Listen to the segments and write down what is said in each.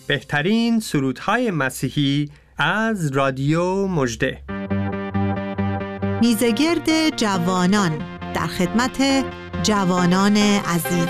بهترین سرودهای مسیحی از رادیو مژده. میزگرد جوانان در خدمت جوانان عزیز.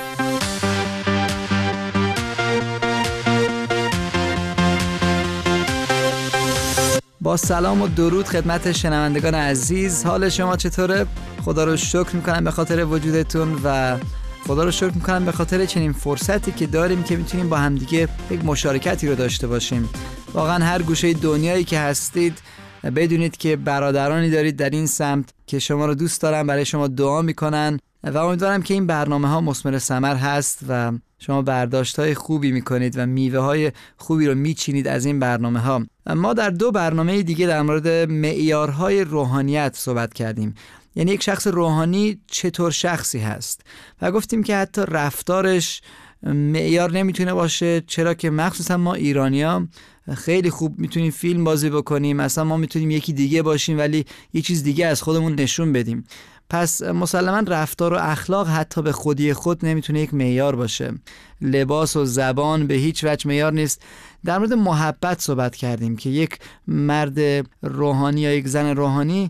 با سلام و درود خدمت شنوندگان عزیز. حال شما چطوره؟ خدا رو شکر میکنم به خاطر وجودتون و خدا رو شکر میکنم به خاطر چنین فرصتی که داریم که میتونیم با همدیگه یک مشارکتی رو داشته باشیم. واقعا هر گوشه دنیایی که هستید بدونید که برادرانی دارید در این سمت که شما رو دوست دارن، برای شما دعا میکنن و امیدوارم که این برنامه ها مثمر ثمر هست و شما برداشت های خوبی میکنید و میوه های خوبی رو میچینید از این برنامه ها. ما در 2 برنامه دیگه در مورد معیارهای روحانیت صحبت کردیم، یعنی یک شخص روحانی چطور شخصی هست و گفتیم که حتی رفتارش معیار نمیتونه باشه، چرا که مخصوصا ما ایرانی‌ها خیلی خوب میتونیم فیلم بازی بکنیم، مثلا ما میتونیم یکی دیگه باشیم ولی یه چیز دیگه از خودمون نشون بدیم. پس مسلماً رفتار و اخلاق حتی به خودی خود نمیتونه یک معیار باشه. لباس و زبان به هیچ وجه معیار نیست. در مورد محبت صحبت کردیم که یک مرد روحانی یا یک زن روحانی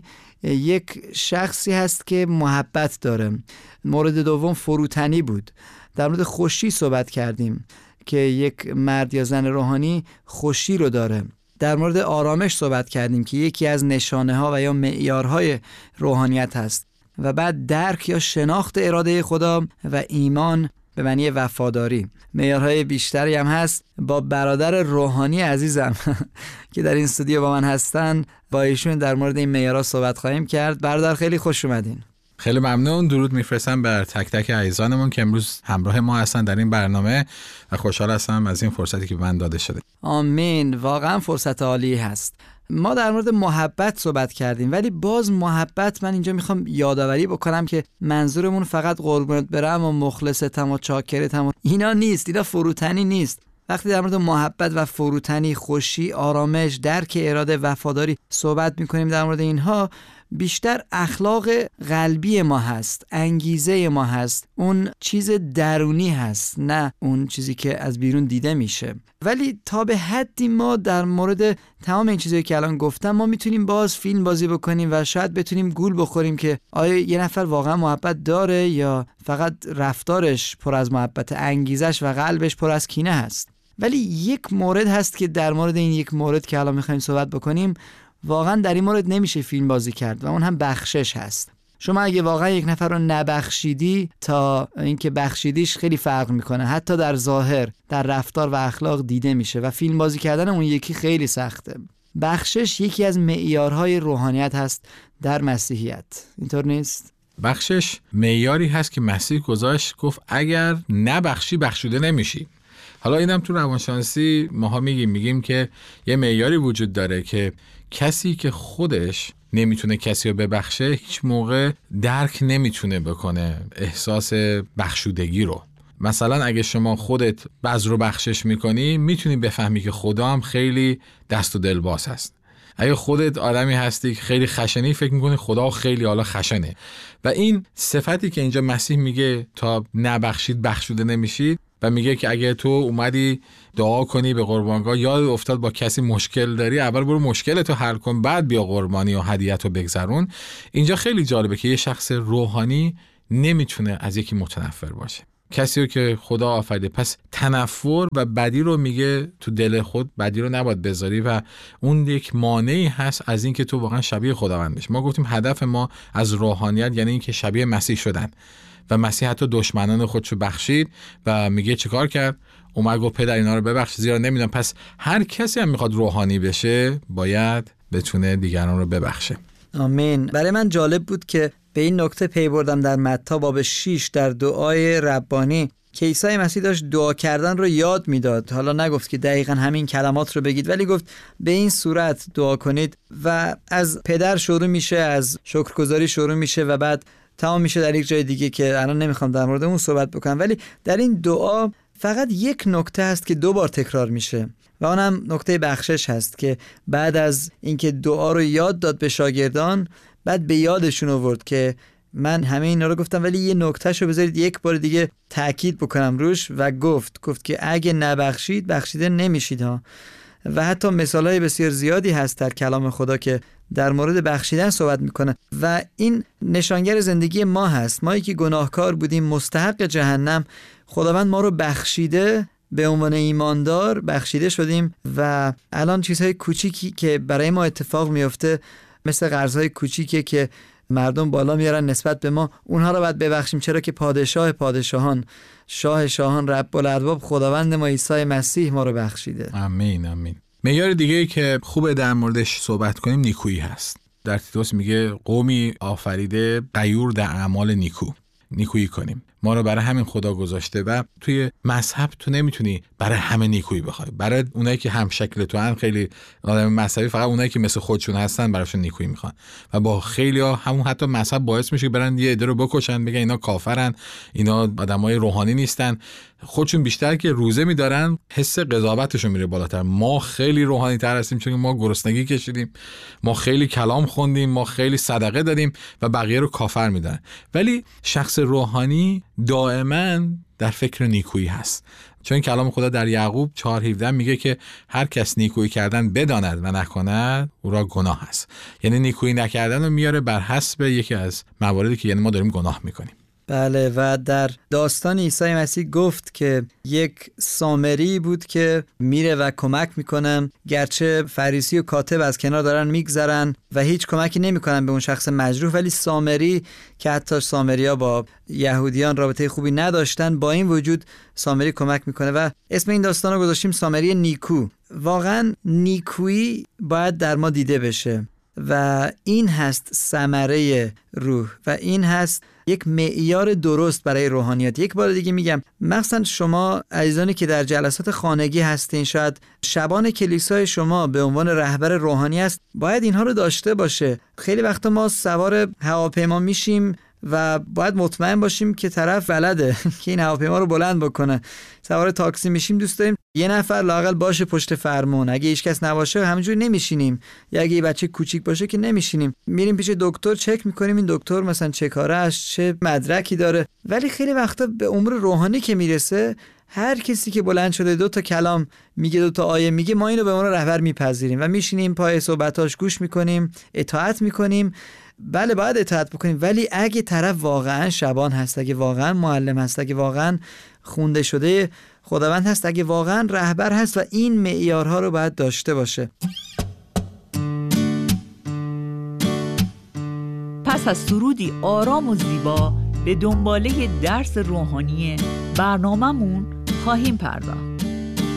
یک شخصی هست که محبت داره. مورد دوم فروتنی بود. در مورد خوشی صحبت کردیم که یک مرد یا زن روحانی خوشی رو داره. در مورد آرامش صحبت کردیم که یکی از نشانه ها و یا معیارهای روحانیت هست. و بعد درک یا شناخت اراده خدا و ایمان به معنی وفاداری. معیارهای بیشتری هم هست. با برادر روحانی عزیزم که در این استودیو با من هستن، با ایشون در مورد این معیارها صحبت خواهیم کرد. برادر خیلی خوش اومدین. خیلی ممنون. درود میفرستم بر تک تک عزیزانمون که امروز همراه ما هستن در این برنامه و خوشحال هستم از این فرصتی که به من داده شده. آمین. واقعا فرصت عالی هست. ما در مورد محبت صحبت کردیم ولی باز محبت، من اینجا میخوام یادآوری بکنم که منظورمون فقط قربونت برم و مخلصتم و چاکرتم و اینا نیست، اینا فروتنی نیست. وقتی در مورد محبت و فروتنی، خوشی، آرامش، درک اراده، وفاداری صحبت میکنیم، در مورد اینها بیشتر اخلاق قلبی ما هست، انگیزه ما هست، اون چیز درونی هست، نه اون چیزی که از بیرون دیده میشه. ولی تا به حدی ما در مورد تمام این چیزایی که الان گفتم ما میتونیم باز فیلم بازی بکنیم و شاید بتونیم گول بخوریم که آیا یه نفر واقعا محبت داره یا فقط رفتارش پر از محبت، انگیزش و قلبش پر از کینه هست. ولی یک مورد هست که در مورد این یک مورد که الان میخوایم صحبت بکنیم واقعا در این مورد نمیشه فیلم بازی کرد و اون هم بخشش هست. شما اگه واقعا یک نفر رو نبخشیدی تا اینکه بخشیدیش خیلی فرق میکنه، حتی در ظاهر، در رفتار و اخلاق دیده میشه و فیلم بازی کردن اون یکی خیلی سخته. بخشش یکی از معیارهای روحانیت هست در مسیحیت، اینطور نیست؟ بخشش معیاری هست که مسیح گذاشت، گفت اگر نبخشی بخشوده نمیشی. حالا اینم تو روانشناسی ماها میگیم که یه معیاری وجود داره که کسی که خودش نمیتونه کسی رو ببخشه هیچ موقع درک نمیتونه بکنه احساس بخشودگی رو. مثلا اگه شما خودت بعض رو بخشش میکنی میتونی بفهمی که خدا هم خیلی دست و دلباز هست. اگه خودت آدمی هستی که خیلی خشنی، فکر میکنی خدا خیلی حالا خشنه. و این صفتی که اینجا مسیح میگه تا نبخشید بخشوده نمیشید و میگه که اگه تو اومدی دعا کنی به قربانگاه، یاد افتاد با کسی مشکل داری، اول برو مشکلتو حل کن، بعد بیا قربانی و هدیه‌تو بگذرون. اینجا خیلی جالبه که یه شخص روحانی نمیتونه از یکی متنفر باشه، کسی رو که خدا آفریده. پس تنفر و بدی رو میگه تو دل خود بدی رو نباید بذاری و اون یک مانعی هست از این که تو واقعا شبیه خداوند بشی. ما گفتیم هدف ما از روحانیت یعنی این که شبیه مسیح شدن و مسیح حتی دشمنان خودشو بخشید و میگه چیکار کرد؟ اومد گفت پدر اینا رو ببخش زیرا نمیدونن. پس هر کسی هم میخواد روحانی بشه باید بتونه دیگران رو ببخشه. آمین. برای من جالب بود که به این نکته پی بردم در متی باب 6 در دعای ربانی که عیسی مسیح داشت دعا کردن رو یاد میداد. حالا نگفت که دقیقاً همین کلمات رو بگید، ولی گفت به این صورت دعا کنید و از پدر شروع میشه، از شکرگزاری شروع میشه و بعد تمام میشه در یک جای دیگه که الان نمیخوام در مورد اون صحبت بکنم. ولی در این دعا فقط یک نکته هست که 2 بار تکرار میشه و اونم نکته بخشش هست که بعد از اینکه دعا رو یاد داد به شاگردان، بعد به یادشون آورد که من همه اینا رو گفتم، ولی یه نکتهشو بذارید یک بار دیگه تأکید بکنم روش. و گفت که اگه نبخشید بخشیده نمیشید ها. و حتی مثالهای بسیار زیادی هست در کلام خدا که در مورد بخشیدن صحبت میکنه و این نشانگر زندگی ما هست. ما که گناهکار بودیم، مستحق جهنم، خداوند ما رو بخشیده، به عنوان ایماندار بخشیده شدیم و الان چیزهای کوچیکی که برای ما اتفاق میفته مثل قرضهای کوچیکی که مردم بالا میارن نسبت به ما، اونها رو باید ببخشیم، چرا که پادشاه پادشاهان، شاه شاهان، رب الارباب، خداوند ما عیسی مسیح ما رو بخشیده. آمین آمین. معیار دیگه‌ای که خوبه در موردش صحبت کنیم نیکویی هست. در تیتوس میگه قومی آفریده غیور در اعمال نیکویی کنیم. ما رو برای همین خدا گذاشته و توی مذهب تو نمیتونی برای همه نیکویی بخوای. برای اونایی که هم شکل تو هن، خیلی آدم مذهبی فقط اونایی که مثل خودشون هستن براشون نیکویی میخوان و با خیلی‌ها همون حتی مذهب باعث میشه برن یه عده رو بکشن، بگن اینا کافرن، اینا آدمای روحانی نیستن. خودشون بیشتر که روزه میدارن حس قضاوتشون میره بالاتر. ما خیلی روحانی تر هستیم چون ما گرسنگی کشیدیم، ما خیلی کلام خوندیم، ما خیلی صدقه دادیم و بقیه رو کافر میدن. ولی شخص روحانی دائما در فکر نیکویی هست، چون کلام خدا در یعقوب 4:17 میگه که هر کس نیکویی کردن بداند و نکند او را گناه است. یعنی نیکویی نکردن رو میاره بر حسب یکی از مواردی که یعنی ما داریم گناه میکنیم. بله، و در داستان عیسی مسیح گفت که یک سامری بود که میره و کمک میکنن، گرچه فریسی و کاتب از کنار دارن میگذرن و هیچ کمکی نمیکنن به اون شخص مجروح، ولی سامری که حتی سامریا با یهودیان رابطه خوبی نداشتن، با این وجود سامری کمک میکنه و اسم این داستان رو گذاشتیم سامری نیکو. واقعا نیکویی باید در ما دیده بشه و این هست ثمره روح و این هست یک معیار درست برای روحانیت. یک بار دیگه میگم، مخصوصا شما عزیزانی که در جلسات خانگی هستین، شاید شبان کلیسای شما به عنوان رهبر روحانی است، باید اینها رو داشته باشه. خیلی وقتا ما سوار هواپیما میشیم و باید مطمئن باشیم که طرف بلده که این هواپیما رو بلند بکنه. سوار تاکسی میشیم، دوست داریم یه نفر لااقل باشه پشت فرمون. اگه هیچ کس نباشه همینجوری نمیشینیم، یا اگه یه بچه کوچیک باشه که نمیشینیم. میریم پیش دکتر چک میکنیم این دکتر مثلا چه کاره است، چه مدرکی داره. ولی خیلی وقتا به امور روحانی که میرسه، هر کسی که بلند شده 2 تا کلام میگه، 2 تا آیه میگه، ما اینو به عنوان رهبر میپذیریم و میشینیم پای صحبتاش گوش میکنیم، اطاعت میکنیم. بله باید اطاعت بکنیم، ولی اگه طرف واقعا شبان هست، اگه واقعا معلم هست، اگه واقعا خونده شده خداوند هست، اگه واقعا رهبر هست و این معیارها رو باید داشته باشه. پس از سرودی آرام و زیبا به دنباله درس روحانی برنامه‌مون خواهیم پرداخت.